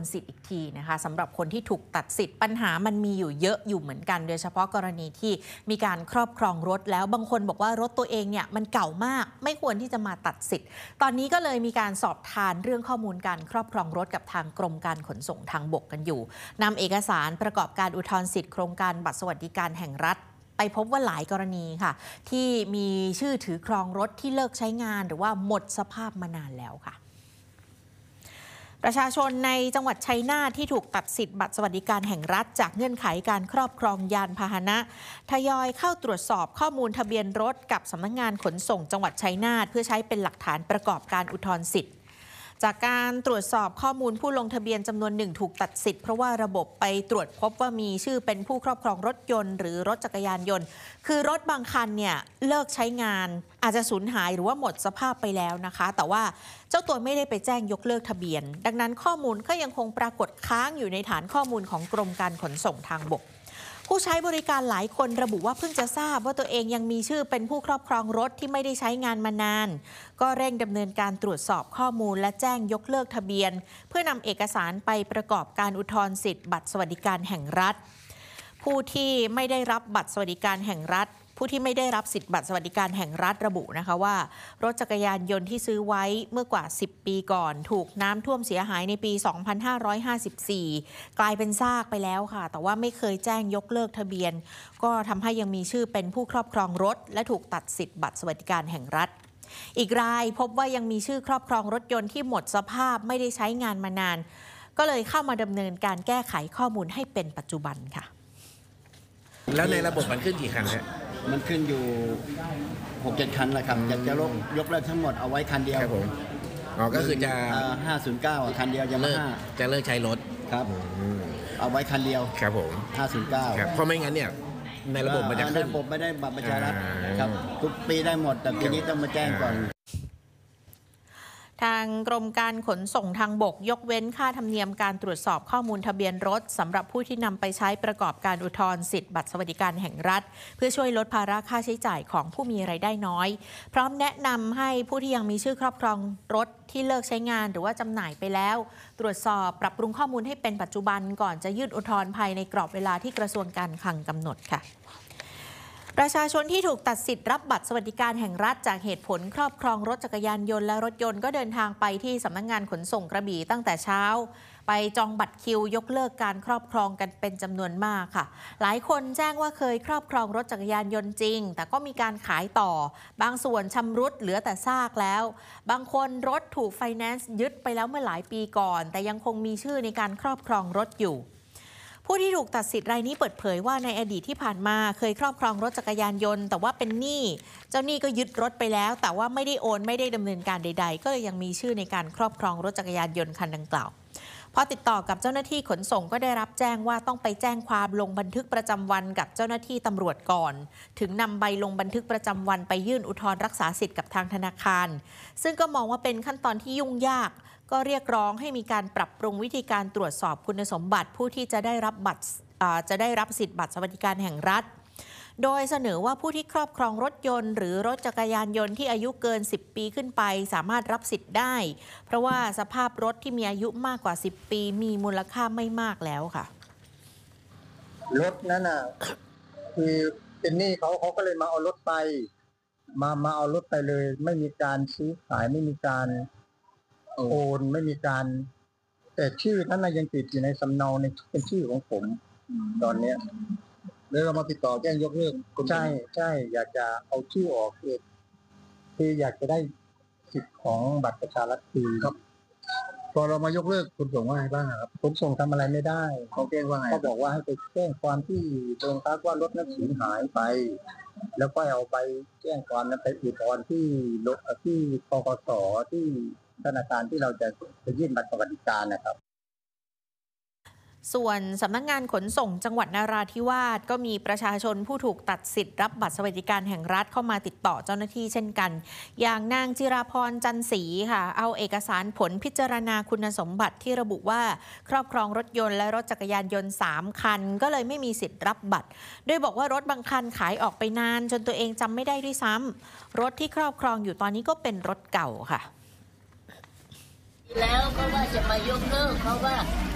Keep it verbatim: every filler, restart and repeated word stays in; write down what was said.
สิทธิ์อีกทีนะคะสำหรับคนที่ถูกตัดสิทธิ์ปัญหามันมีอยู่เยอะอยู่เหมือนกันโดยเฉพาะกรณีที่มีการครอบครองรถแล้วบางคนบอกว่ารถตัวเองเนี่ยมันเก่ามากไม่ควรที่จะมาตัดสิทธิ์ตอนนี้ก็เลยมีการสอบทานเรื่องข้อมูลการครอบครองรถกับทางกรมการขนส่งทางบกกันอยู่นำเอกสารประกอบการอุทธรณ์สิทธิ์โครงการบัตรสวัสดิการแห่งรัฐไปพบว่าหลายกรณีค่ะที่มีชื่อถือครองรถที่เลิกใช้งานหรือว่าหมดสภาพมานานแล้วค่ะประชาชนในจังหวัดชัยนาทที่ถูกตัดสิทธิ์บัตรสวัสดิการแห่งรัฐจากเงื่อนไขการครอบครองยานพาหนะทยอยเข้าตรวจสอบข้อมูลทะเบียนรถกับสำนักงานขนส่งจังหวัดชัยนาทเพื่อใช้เป็นหลักฐานประกอบการอุทธรณ์สิทธิ์จากการตรวจสอบข้อมูลผู้ลงทะเบียนจำนวนหนึ่งถูกตัดสิทธิ์เพราะว่าระบบไปตรวจพบว่ามีชื่อเป็นผู้ครอบครองรถยนต์หรือรถจักรยานยนต์คือรถบางคันเนี่ยเลิกใช้งานอาจจะสูญหายหรือว่าหมดสภาพไปแล้วนะคะแต่ว่าเจ้าตัวไม่ได้ไปแจ้งยกเลิกทะเบียนดังนั้นข้อมูลก็ยังคงปรากฏค้างอยู่ในฐานข้อมูลของกรมการขนส่งทางบกผู้ใช้บริการหลายคนระบุว่าเพิ่งจะทราบว่าตัวเองยังมีชื่อเป็นผู้ครอบครองรถที่ไม่ได้ใช้งานมานานก็เร่งดำเนินการตรวจสอบข้อมูลและแจ้งยกเลิกทะเบียนเพื่อนำเอกสารไปประกอบการอุทธรณ์สิทธิ์บัตรสวัสดิการแห่งรัฐผู้ที่ไม่ได้รับบัตรสวัสดิการแห่งรัฐผู้ที่ไม่ได้รับสิทธิ์บัตรสวัสดิการแห่งรัฐระบุนะคะว่ารถจักรยานยนต์ที่ซื้อไว้เมื่อกว่าสิบปีก่อนถูกน้ำท่วมเสียหายในปีสองพันห้าร้อยห้าสิบสี่กลายเป็นซากไปแล้วค่ะแต่ว่าไม่เคยแจ้งยกเลิกทะเบียนก็ทำให้ยังมีชื่อเป็นผู้ครอบครองรถและถูกตัดสิทธิ์บัตรสวัสดิการแห่งรัฐอีกรายพบว่ายังมีชื่อครอบครองรถยนต์ที่หมดสภาพไม่ได้ใช้งานมานานก็เลยเข้ามาดำเนินการแก้ไขข้อมูลให้เป็นปัจจุบันค่ะแล้วในระบบมันขึ้นกี่คันฮะมันขึ้นอยู่ หกเจ็ด คันแหละครับอยากจะลบยกเลิกทั้งหมดเอาไว้คันเดียวครับผมอ๋อก็คือจะห้าศูนย์เก้าคันเดียวจะเลิกจะเลิกใช้รถครับเอาไว้คันเดียวครับผมห้าศูนย์เก้าครับเพราะไม่งั้นเนี่ยในระบบมันจะขึ้นในระบบไม่ได้บัตรประชารัฐครับทุกปีได้หมดแต่ปีนี้ต้องมาแจ้งก่อนทางกรมการขนส่งทางบกยกเว้นค่าธรรมเนียมการตรวจสอบข้อมูลทะเบียนรถสำหรับผู้ที่นำไปใช้ประกอบการอุทธรณ์สิทธิ์บัตรสวัสดิการแห่งรัฐเพื่อช่วยลดภาระค่าใช้จ่ายของผู้มีรายได้น้อยพร้อมแนะนำให้ผู้ที่ยังมีชื่อครอบครองรถที่เลิกใช้งานหรือว่าจำหน่ายไปแล้วตรวจสอบปรับปรุงข้อมูลให้เป็นปัจจุบันก่อนจะยื่นอุทธรณ์ภายในกรอบเวลาที่กระทรวงการคลังกำหนดค่ะประชาชนที่ถูกตัดสิทธิ์รับบัตรสวัสดิการแห่งรัฐจากเหตุผลครอบครองรถจักรยานยนต์และรถยนต์ก็เดินทางไปที่สำนักงานขนส่งกระบี่ตั้งแต่เช้าไปจองบัตรคิวยกเลิกการครอบครองกันเป็นจำนวนมากค่ะหลายคนแจ้งว่าเคยครอบครองรถจักรยานยนต์จริงแต่ก็มีการขายต่อบางส่วนชำรุดเหลือแต่ซากแล้วบางคนรถถูกไฟแนนซ์ยึดไปแล้วเมื่อหลายปีก่อนแต่ยังคงมีชื่อในการครอบครองรถอยู่ผู้ที่ถูกตัดสิทธิ์รายนี้เปิดเผยว่าในอดีตที่ผ่านมาเคยครอบครองรถจักรยานยนต์แต่ว่าเป็นหนี้เจ้าหนี้ก็ยึดรถไปแล้วแต่ว่าไม่ได้โอนไม่ได้ดำเนินการใดๆก็เลยยังมีชื่อในการครอบครองรถจักรยานยนต์คันดังกล่าวพอติดต่อกับเจ้าหน้าที่ขนส่งก็ได้รับแจ้งว่าต้องไปแจ้งความลงบันทึกประจำวันกับเจ้าหน้าที่ตำรวจก่อนถึงนำใบลงบันทึกประจำวันไปยื่นอุทธรณ์รักษาสิทธิ์กับทางธนาคารซึ่งก็มองว่าเป็นขั้นตอนที่ยุ่งยากก็เรียกร้องให้มีการปรับปรุงวิธีการตรวจสอบคุณสมบัติผู้ที่จะได้รับบัตรจะได้รับสิทธิ์บัตรสวัสดิการแห่งรัฐโดยเสนอว่าผู้ที่ครอบครองรถยนต์หรือรถจักรยานยนต์ที่อายุเกินสิบปีขึ้นไปสามารถรับสิทธิ์ได้เพราะว่าสภาพรถที่มีอายุมากกว่าสิบปีมีมูลค่าไม่มากแล้วค่ะรถนั้นน่ะคือเป็นหนี้เขาเขาก็เลยมาเอารถไปมามาเอารถไปเลยไม่มีการซื้อขายไม่มีการโอนไม่มีการแต่ชื่อนั้นยังติดอยู่ในสำเนาในเป็นชื่อของผมตอนนี้แล้วเรามาติดต่อแจ้งยกเลิกใช่ใช่อยากจะเอาชื่อออกคือคืออยากจะได้สิทธิ์ของบัตรประชารัฐคืนครับพอเรามายกเลิกคุณส่งว่าไงบ้างครับคุณส่งทำอะไรไม่ได้เขาแจ้งว่าไงเขาบอกว่าให้ไปแจ้งความที่โรงพักว่ารถนั้นสูญหายไปแล้วก็เอาไปแจ้งความนั้นไปอุทธรณ์ที่ที่ปปสที่ธนาคารที่เราจะไปยื่นบัตรสวัสดิการนะครับส่วนสำนักงานขนส่งจังหวัดนราธิวาสก็มีประชาชนผู้ถูกตัดสิทธิ์รับบัตรสวัสดิการแห่งรัฐเข้ามาติดต่อเจ้าหน้าที่เช่นกันอย่างนางจิราพรจันศรีค่ะเอาเอกสารผลพิจารณาคุณสมบัติที่ระบุว่าครอบครองรถยนต์และรถจักรยานยนต์สามคันก็เลยไม่มีสิทธิ์รับบัตรโดยบอกว่ารถบางคันขายออกไปนานจนตัวเองจำไม่ได้ด้วยซ้ำรถที่ครอบครองอยู่ตอนนี้ก็เป็นรถเก่าค่ะแล้วก็ว่าจะมายกเลิกเพราะว่า